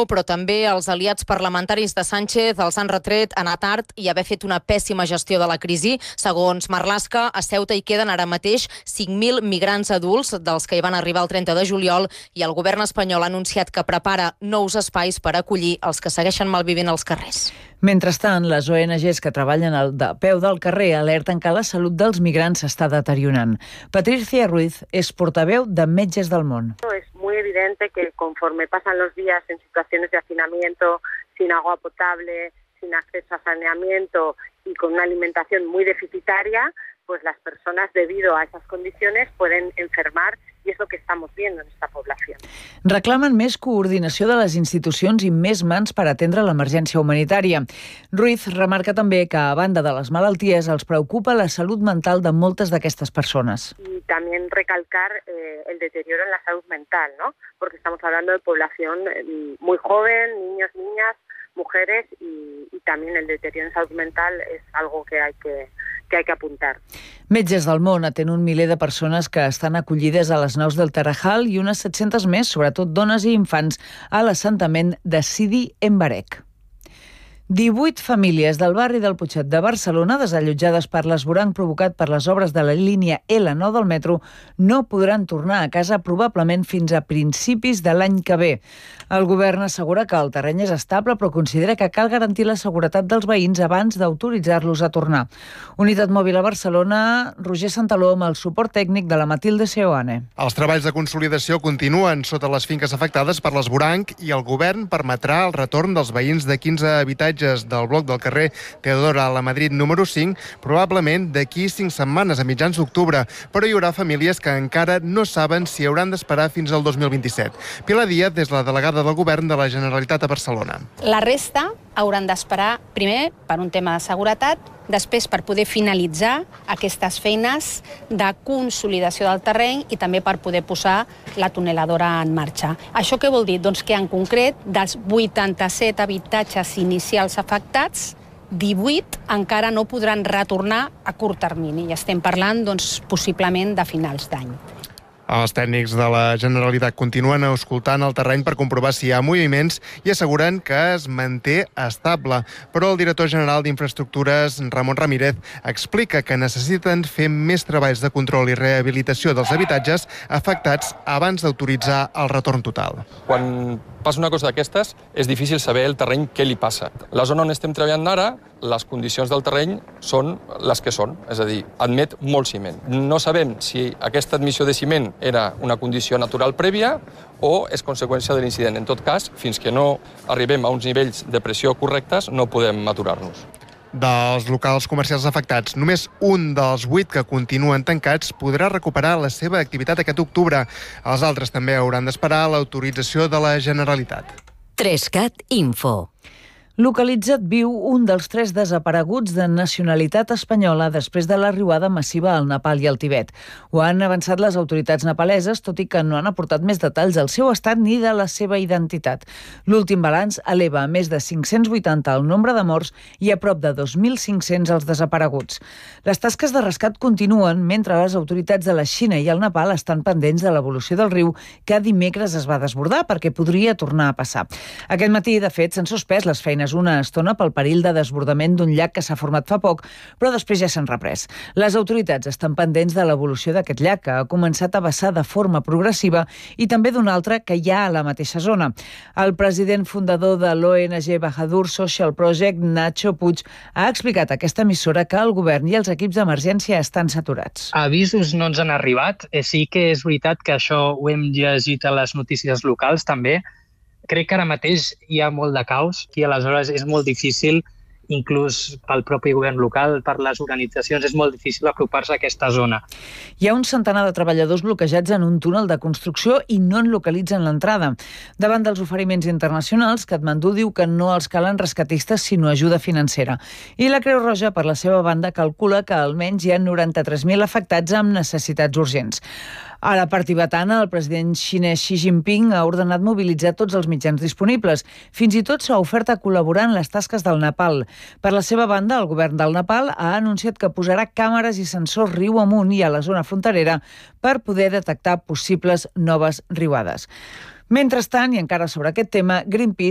Salvador, però també els aliats parlamentaris de Sánchez els han retret anar tard i haver fet una pèssima gestió de la crisi. Segons Marlaska, a Ceuta hi queden ara mateix 5.000 migrants adults, dels que hi van arribar el 30 de juliol, i el govern espanyol ha anunciat que prepara nous espais per acollir els que segueixen malvivint als carrers. Mentrestant, les ONGs que treballen a peu del carrer alerten que la salut dels migrants s'està deteriorant. Patricia Ruiz és portaveu de Metges del Món. Es muy evidente que conforme pasan los días en situaciones de hacinamiento, sin agua potable, sin acceso a saneamiento y con una alimentación muy deficitaria, pues las personas, debido a esas condiciones, pueden enfermar, y es lo que estamos viendo en esta población. Reclamen més coordinació de les institucions i més mans per atendre l'emergència humanitària. Ruiz remarca també que, a banda de les malalties, els preocupa la salut mental de moltes d'aquestes persones. Y también recalcar el deterioro en la salud mental, ¿no? Porque estamos hablando de población muy joven, niños, niñas, mujeres, y también el deterioro en salud mental es algo que hay que apuntar. Metges del Món atén un miler de persones que estan acollides a les naus del Tarajal i unes 700 més, sobretot dones i infants, a l'assentament de Sidi Embarek. 18 famílies del barri del Putxet de Barcelona, desallotjades per l'esvoranc provocat per les obres de la línia L9 del metro, no podran tornar a casa probablement fins a principis de l'any que ve. El govern assegura que el terreny és estable, però considera que cal garantir la seguretat dels veïns abans d'autoritzar-los a tornar. Unitat Mòbil a Barcelona, Roger Santaló, amb el suport tècnic de la Matilde Seoane. Els treballs de consolidació continuen sota les finques afectades per l'esvoranc i el govern permetrà el retorn dels veïns de 15 habitatges del bloc del carrer Teodora a la Madrid número 5, probablement d'aquí 5 setmanes, a mitjans d'octubre, però hi haurà famílies que encara no saben si hauran d'esperar fins al 2027. Pilar Díaz és la delegada del govern de la Generalitat a Barcelona. La resta hauran d'esperar, primer, per un tema de seguretat, després per poder finalitzar aquestes feines de consolidació del terreny i també per poder posar la tuneladora en marxa. Això què vol dir? Doncs que en concret, dels 87 habitatges inicials afectats, 18 encara no podran retornar a curt termini. I estem parlant, possiblement, de finals d'any. Els tècnics de la Generalitat continuen escoltant el terreny per comprovar si hi ha moviments i asseguren que es manté estable. Però el director general d'Infraestructures, Ramon Ramírez, explica que necessiten fer més treballs de control i rehabilitació dels habitatges afectats abans d'autoritzar el retorn total. Quan passa una cosa d'aquestes, és difícil saber el terreny què li passa. La zona on estem treballant ara, les condicions del terreny són les que són, és a dir, admet molt ciment. No sabem si aquesta admissió de ciment era una condició natural prèvia o és conseqüència de l'incident. En tot cas, fins que no arribem a uns nivells de pressió correctes, no podem aturar-nos. Dels locals comercials afectats, només un dels 8 que continuen tancats podrà recuperar la seva activitat aquest octubre. Els altres també hauran d'esperar l'autorització de la Generalitat. 3CAT Info. Localitzat viu un dels 3 desapareguts de nacionalitat espanyola després de la riuada massiva al Nepal i al Tibet. Ho han avançat les autoritats nepaleses, tot i que no han aportat més detalls del seu estat ni de la seva identitat. L'últim balanç eleva a més de 580 el nombre de morts i a prop de 2.500 els desapareguts. Les tasques de rescat continuen mentre les autoritats de la Xina i el Nepal estan pendents de l'evolució del riu, que dimecres es va desbordar perquè podria tornar a passar. Aquest matí, de fet, s'han suspès les feines una estona pel perill de desbordament d'un llac que s'ha format fa poc, però després ja s'han reprès. Les autoritats estan pendents de l'evolució d'aquest llac, que ha començat a vessar de forma progressiva, i també d'un altre que hi ha a la mateixa zona. El president fundador de l'ONG Bahadur Social Project, Nacho Puig, ha explicat a aquesta emissora que el govern i els equips d'emergència estan saturats. Avisos no ens han arribat. Sí que és veritat que això ho hem llegit a les notícies locals també. Crec que ara mateix hi ha molt de caos i aleshores és molt difícil, inclús pel propi govern local, per les organitzacions, és molt difícil apropar-se a aquesta zona. Hi ha un centenar de treballadors bloquejats en un túnel de construcció i no en localitzen l'entrada. Davant dels oferiments internacionals, Katmandú diu que no els calen rescatistes sinó ajuda financera. I la Creu Roja, per la seva banda, calcula que almenys hi ha 93.000 afectats amb necessitats urgents. A la part tibetana, el president xinès Xi Jinping ha ordenat mobilitzar tots els mitjans disponibles. Fins i tot s'ha ofert a col·laborar en les tasques del Nepal. Per la seva banda, el govern del Nepal ha anunciat que posarà càmeres i sensors riu amunt i a la zona fronterera per poder detectar possibles noves riuades. Mentrestant, i encara sobre aquest tema, Greenpeace